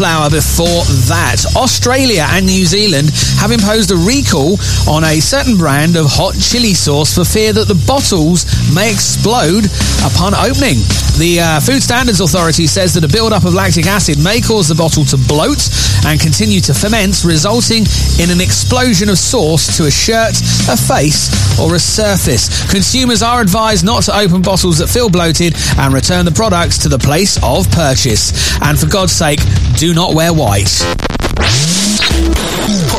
Hour before that. Australia and New Zealand have imposed a recall on a certain brand of hot chili sauce for fear that the bottles may explode upon opening. The Food Standards Authority says that a build-up of lactic acid may cause the bottle to bloat and continue to ferment, resulting in an explosion of sauce to a shirt, a face or a surface. Consumers are advised not to open bottles that feel bloated and return the products to the place of purchase. And for God's sake, do not wear white.